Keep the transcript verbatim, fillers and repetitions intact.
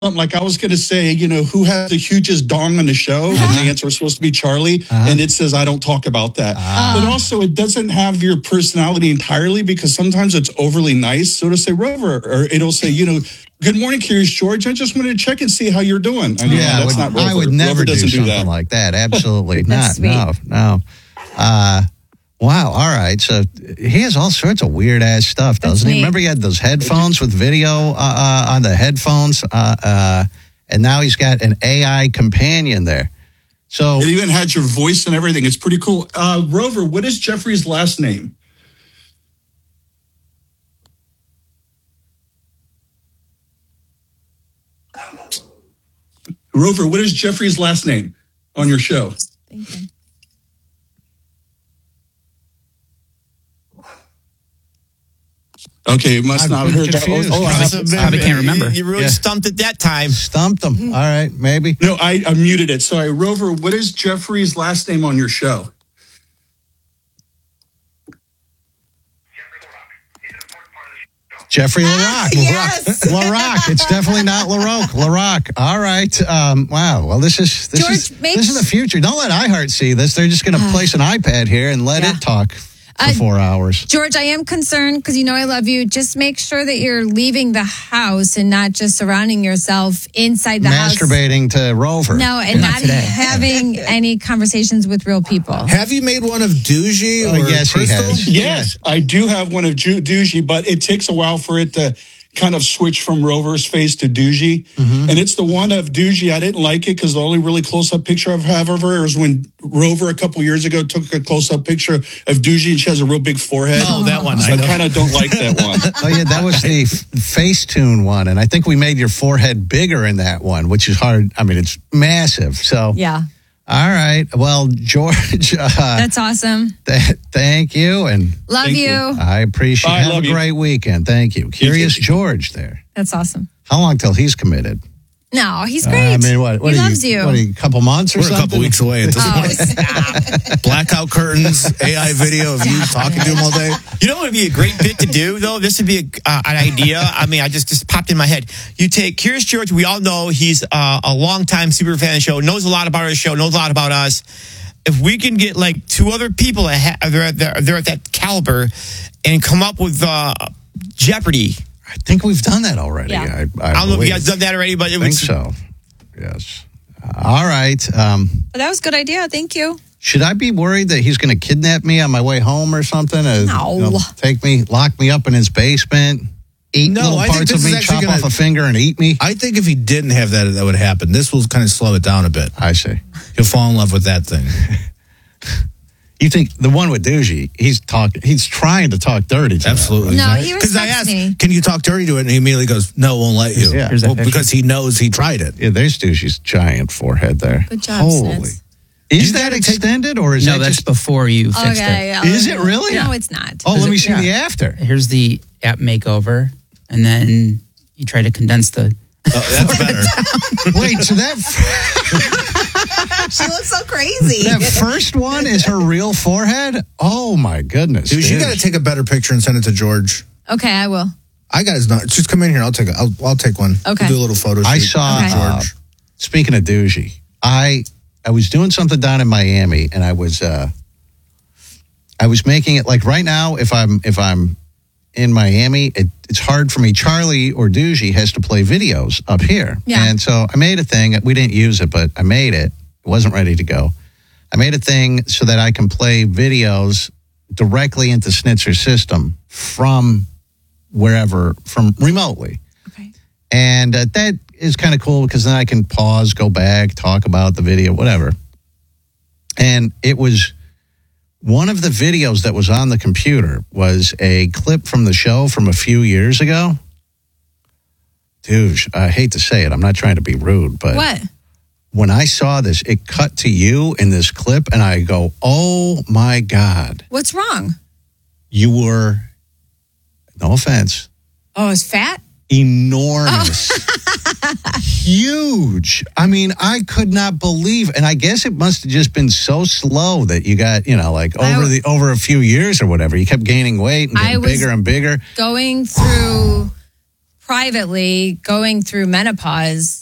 Like I was going to say, you know, who has the hugest dong on the show? Uh-huh. And the answer was supposed to be Charlie. Uh-huh. And it says, I don't talk about that. Uh-huh. But also it doesn't have your personality entirely because sometimes it's overly nice. So it'll say Rover, or it'll say, you know, good morning, Curious George. I just wanted to check and see how you're doing. I mean, yeah, that's I would, not Rover. I would never Rover do doesn't something do that. like that. Absolutely not. Sweet. No, no. Uh, wow. All right. So he has all sorts of weird ass stuff, doesn't he? Remember he had those headphones with video uh, uh, on the headphones? Uh, uh, and now he's got an A I companion there. So it even had your voice and everything. It's pretty cool. Uh, Rover, what is Jeffrey's last name? Rover, what is Jeffrey's last name on your show? Thank you. Okay, you must I'm not have heard that. confused. Oh, I, have, I probably can't remember. You, you really Yeah. stumped it that time. Stumped him. All right, maybe. no, I, I muted it. Sorry, Rover, what is Jeffrey's last name on your show? Jeffrey LaRock. Yes. LaRock. It's definitely not LaRock. LaRock. All right. Um, wow. Well, this is this George, is make this is the future. Don't let iHeart see this. They're just going to Uh, place an iPad here and let yeah. it talk for Uh, four hours. George, I am concerned because you know I love you. Just make sure that you're leaving the house and not just surrounding yourself inside the house. Masturbating to Rover. No, and Not not today. having any conversations with real people. Have you made one of Doogie Oh, or yes, he Crystal? has. Yes, I do have one of Ju- Doogie, but it takes a while for it to kind of switch from Rover's face to Doogie. Mm-hmm. And it's the one of Doogie. I didn't like it because the only really close-up picture I have of her is when Rover a couple years ago took a close-up picture of Doogie and she has a real big forehead. Oh, that one. So I I know. kind of don't like that one. Oh, yeah, that was the f- Facetune one. And I think we made your forehead bigger in that one, which is hard. I mean, it's massive. So, Yeah, all right. Well, George, uh, that's awesome. th- thank you. And Love Thank you. you. I appreciate Bye, it. Have love a you. great weekend. Thank you. Curious George there. That's awesome. How long till he's committed? No, he's Uh, great. I mean, what? what he are loves you. What, are you, a couple months or We're a something? couple weeks away at this Oh, point. stop. Blackout curtains, A I video of you talking to him all day. You know what would be a great bit to do, though? This would be a, uh, an idea. I mean, I just, just popped in my head. You take Curious George. We all know he's uh, a longtime super fan of the show, knows a lot about our show, knows a lot about us. If we can get like two other people that ha- they're, at, they're, they're at that caliber and come up with uh, Jeopardy. I think we've done that already. Yeah. I, I, I don't know if believe. you guys done that already, but it I think was so. Yes. Uh, all right. Um, But that was a good idea. Thank you. should I be worried that he's going to kidnap me on my way home or something? Uh, No. you know, take me, lock me up in his basement, eat No, little I think parts this of is me, actually chop gonna- off a finger and eat me? I think if he didn't have that, that would happen. This will kind of slow it down a bit. I see. He'll fall in love with that thing. You think the one with Doogie, he's talking, he's trying to talk dirty to Absolutely. No, he Because I respects asked, me. can you talk dirty to it? And he immediately goes, no, won't let you. Yeah. Here's that Well, picture. because he knows he tried it. Yeah, there's Doogie's giant forehead there. Good job, Holy. Snitz. Is You that gotta take- extended or is No, that that's just... before you fixed Okay. it. yeah. Is it really? No, it's not. Oh, let me see Yeah. the after. Here's the app makeover, and then you try to condense the. Oh, that's better. Wait, so that She looks so crazy. that first one is her real forehead? Oh my goodness. Dude, you dude. got to take a better picture and send it to George. Okay, I will. I got his number. Just come in here. I'll take it. I'll, I'll take one. Okay. We'll do a little photo shoot. I saw Okay. uh, George. speaking of Doogie, I I was doing something down in Miami and I was uh I was making it like right now if I'm if I'm in Miami, it, it's hard for me. Charlie or Doogie has to play videos up here. Yeah. And so I made a thing. We didn't use it, but I made it. It wasn't ready to go. I made a thing so that I can play videos directly into Snitzer's system from wherever, from remotely. Okay. And uh, that is kind of cool because then I can pause, go back, talk about the video, whatever. And it was one of the videos that was on the computer was a clip from the show from a few years ago. Dude, I hate to say it. I'm not trying to be rude, but What? when I saw this, it cut to you in this clip and I go, oh my God, What's wrong? you were, no offense, Oh, it's fat? enormous, huge. I mean, I could not believe, and I guess it must have just been so slow that you got, you know, like I over w- the over a few years or whatever, you kept gaining weight and I getting was- bigger and bigger. Going through privately going through menopause.